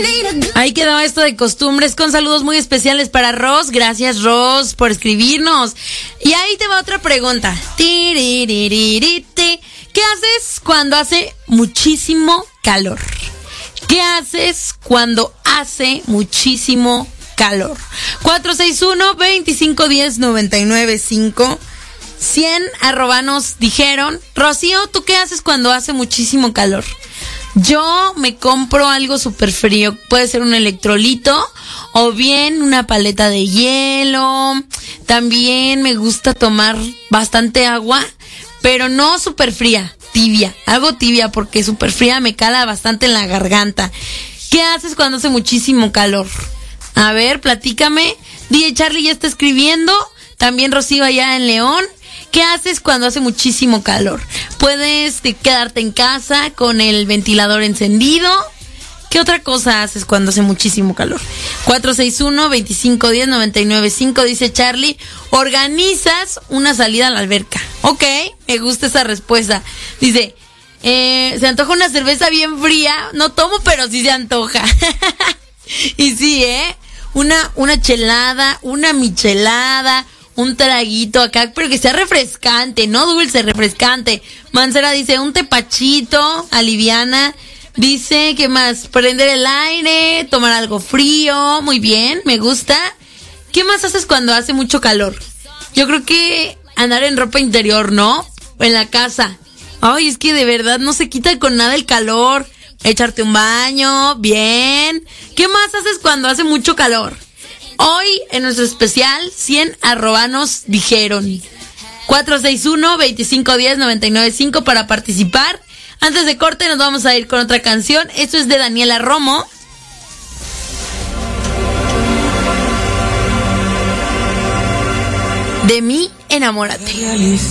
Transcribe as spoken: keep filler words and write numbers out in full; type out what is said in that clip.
Ahí quedó esto de costumbres con saludos muy especiales para Ros. Gracias, Ros, por escribirnos. Y ahí te va otra pregunta. ¿Qué haces cuando hace muchísimo calor? ¿Qué haces cuando hace muchísimo calor? cuatro seis uno, veinticinco diez, noventa y nueve cinco. cien arrobanos dijeron. Rocío, ¿tú qué haces cuando hace muchísimo calor? Yo me compro algo súper frío. Puede ser un electrolito o bien una paleta de hielo. También me gusta tomar bastante agua, pero no súper fría, tibia. Algo tibia porque súper fría me cala bastante en la garganta. ¿Qué haces cuando hace muchísimo calor? A ver, platícame. D J Charlie ya está escribiendo. También Rocío allá en León. ¿Qué haces cuando hace muchísimo calor? Puedes quedarte en casa con el ventilador encendido. ¿Qué otra cosa haces cuando hace muchísimo calor? cuatro seis uno, veinticinco diez, noventa y nueve cinco, dice Charlie. Organizas una salida a la alberca. Ok, me gusta esa respuesta. Dice, eh, se antoja una cerveza bien fría. No tomo, pero sí se antoja. Y sí, ¿eh? Una, una chelada, una michelada, un traguito acá, pero que sea refrescante, no dulce, refrescante. Mancera dice, un tepachito, aliviana. Dice, ¿qué más? Prender el aire, tomar algo frío. Muy bien, me gusta. ¿Qué más haces cuando hace mucho calor? Yo creo que andar en ropa interior, ¿no? En la casa. Ay, es que de verdad no se quita con nada el calor. Echarte un baño, bien. ¿Qué más haces cuando hace mucho calor? Hoy, en nuestro especial, cien arrobanos dijeron. cuatro seis uno, veinticinco diez, noventa y nueve cinco para participar. Antes de corte nos vamos a ir con otra canción. Esto es de Daniela Romo. De mí, enamórate.